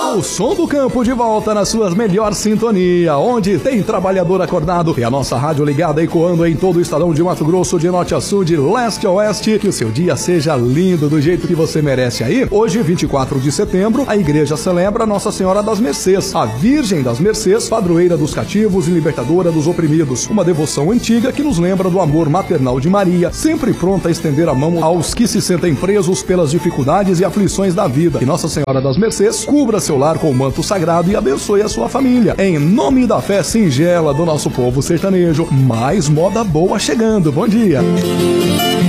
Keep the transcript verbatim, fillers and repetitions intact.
O som do campo de volta na sua melhor sintonia, onde tem trabalhador acordado e a nossa rádio ligada ecoando em todo o estadão de Mato Grosso, de norte a sul, de leste a oeste. Que o seu dia seja lindo do jeito que você merece aí. Hoje, vinte e quatro de setembro, a igreja celebra Nossa Senhora das Mercês, a Virgem das Mercês, padroeira dos cativos e libertadora dos oprimidos. Uma devoção antiga que nos lembra do amor maternal de Maria, sempre pronta a estender a mão aos que se sentem presos pelas dificuldades e aflições da vida. Que Nossa Senhora das Mercês cubra seu lar com o manto sagrado e abençoe a sua família. Em nome da fé singela do nosso povo sertanejo, mais moda boa chegando. Bom dia!